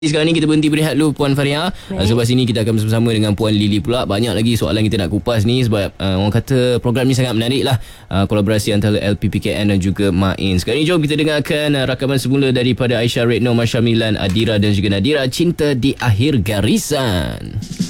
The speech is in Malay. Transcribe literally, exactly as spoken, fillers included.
Sekarang ni kita berhenti berehat dulu Puan Fariha. uh, Sebab sini kita akan bersama dengan Puan Lily pula. Banyak lagi soalan kita nak kupas ni. Sebab uh, orang kata program ni sangat menarik lah. uh, Kolaborasi antara L P P K N dan juga Main. Sekarang ni jom kita dengarkan uh, rakaman semula daripada Aisyah Redno, Masyamilan, Adira dan juga Nadira, Cinta di Akhir Garisan.